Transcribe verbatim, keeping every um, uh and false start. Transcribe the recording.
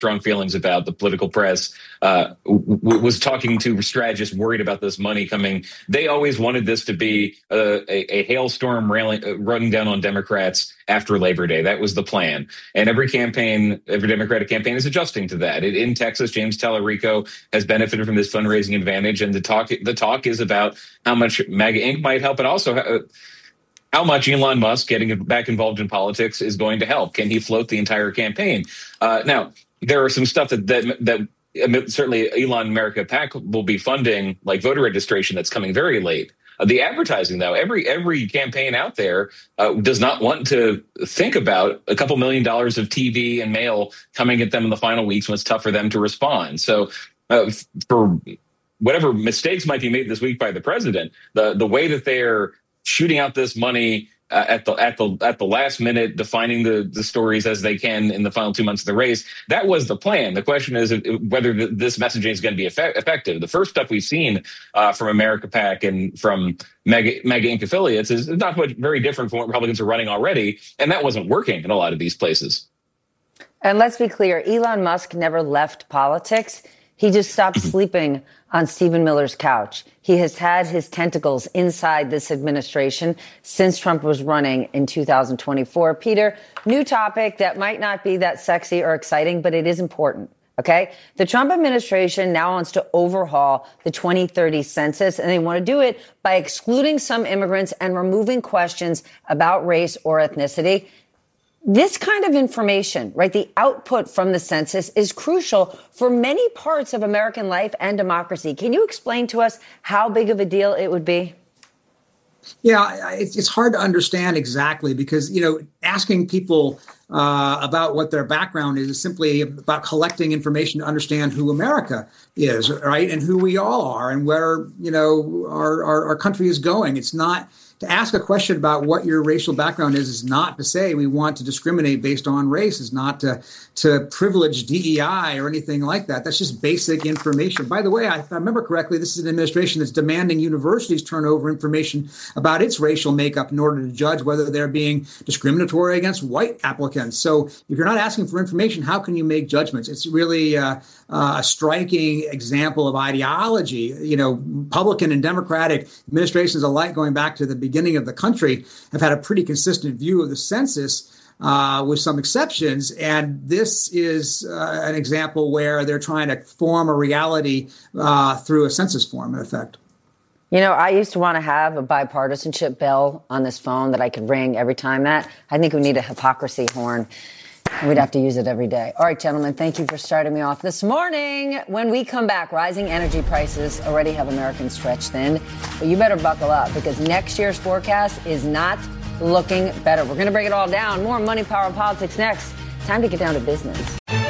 strong feelings about the political press, uh, w- was talking to strategists worried about this money coming. They always wanted this to be a, a, a hailstorm railing, uh, running down on Democrats after Labor Day. That was the plan. And every campaign, every Democratic campaign is adjusting to that. In, in Texas, James Tallarico has benefited from this fundraising advantage. And the talk, the talk is about how much MAGA Incorporated might help, but also uh, how much Elon Musk getting back involved in politics is going to help. Can he float the entire campaign? Uh, now, there are some stuff that that, that certainly Elon America PAC will be funding, like voter registration, that's coming very late. Uh, the advertising, though, every every campaign out there uh, does not want to think about a couple million dollars of T V and mail coming at them in the final weeks when it's tough for them to respond. So uh, for whatever mistakes might be made this week by the president, the the way that they're shooting out this money uh, at the at the at the last minute, defining the the stories as they can in the final two months of the race, that was the plan. The question is whether the, this messaging is going to be effect, effective. The first stuff we've seen uh, from America PAC and from MAGA, MAGA Incorporated affiliates is not much very different from what Republicans are running already, and that wasn't working in a lot of these places. And let's be clear, Elon Musk never left politics. He just stopped sleeping on Stephen Miller's couch. He has had his tentacles inside this administration since Trump was running in two thousand twenty-four. Peter, new topic that might not be that sexy or exciting, but it is important. OK, the Trump administration now wants to overhaul the twenty thirty census, and they want to do it by excluding some immigrants and removing questions about race or ethnicity. This kind of information, right, the output from the census is crucial for many parts of American life and democracy. Can you explain to us how big of a deal it would be? Yeah, it's hard to understand exactly because, you know, asking people uh, about what their background is is simply about collecting information to understand who America is, right, and who we all are and where, you know, our, our, our country is going. It's not to ask a question about what your racial background is, is not to say we want to discriminate based on race, is not to, to privilege D E I or anything like that. That's just basic information. By the way, I, if I remember correctly, this is an administration that's demanding universities turn over information about its racial makeup in order to judge whether they're being discriminatory against white applicants. So if you're not asking for information, how can you make judgments? It's really uh, uh, a striking example of ideology. You know, Republican and Democratic administrations alike, going back to the beginning of the country, have had a pretty consistent view of the census, uh, with some exceptions. And this is uh, an example where they're trying to form a reality uh, through a census form, in effect. You know, I used to want to have a bipartisanship bell on this phone that I could ring every time that. I think we need a hypocrisy horn. And we'd have to use it every day. All right, gentlemen, thank you for starting me off this morning. When we come back, rising energy prices already have Americans stretched thin. But you better buckle up because next year's forecast is not looking better. We're going to break it all down. More Money, Power, and Politics next. Time to get down to business.